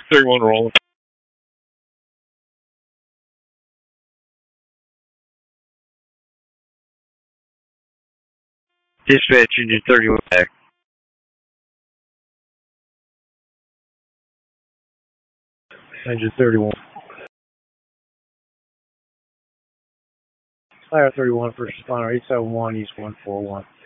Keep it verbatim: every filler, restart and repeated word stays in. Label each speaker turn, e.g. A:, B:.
A: thirty-one rolling. Dispatch engine thirty-one back. Engine thirty-one. Fire thirty-one, first responder, eight seven one, East one four one.